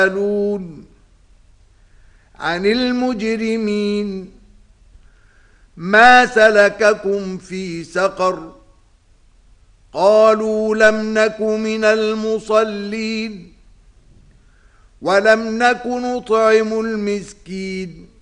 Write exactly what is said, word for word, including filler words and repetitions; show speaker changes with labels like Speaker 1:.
Speaker 1: يسألون عن المجرمين ما سلككم في سقر قالوا لم نك من المصلين ولم نك نطعم المسكين